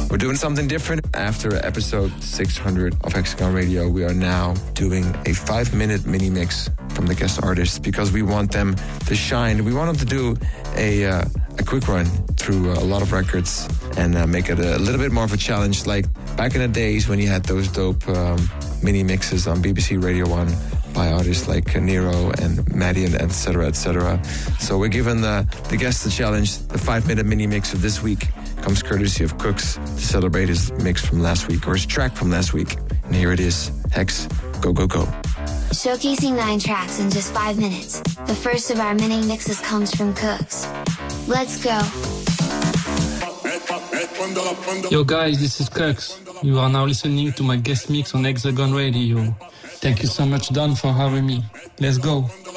We're doing something different. After episode 600 of Hexagon Radio, we are now doing a 5-minute mini mix from the guest artists because we want them to shine. We want them to do a quick run through a lot of records and make it a little bit more of a challenge, like back in the days when you had those dope mini mixes on BBC Radio 1 by artists like Nero and Maddie and et cetera, So we're giving the guests the challenge. The 5-minute mini mix of this week comes courtesy of Cooks to celebrate his mix from last week, or his track from last week. And here it is. Hex, go, go, go. Showcasing 9 tracks in just 5 minutes. The first of our mini mixes comes from Cooks. Let's go. Yo guys, this is Cooks. You are now listening to my guest mix on Hexagon Radio. Thank you so much, Don, for having me. Let's go.